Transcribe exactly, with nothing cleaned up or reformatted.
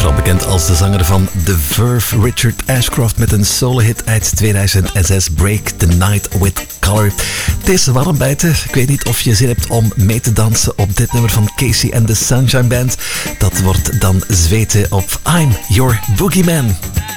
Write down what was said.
vooral bekend als de zanger van The Verve, Richard Ashcroft, met een solo-hit uit tweeduizend zes, Break the Night with Color. Het is warm buiten. Ik weet niet of je zin hebt om mee te dansen op dit nummer van Casey and the Sunshine Band. Dat wordt dan zweten op I'm Your Boogeyman.